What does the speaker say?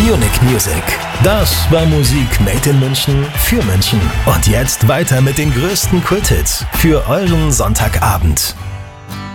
Unique Music. Das war Musik made in München für München. Und jetzt weiter mit den größten Kulthits für euren Sonntagabend.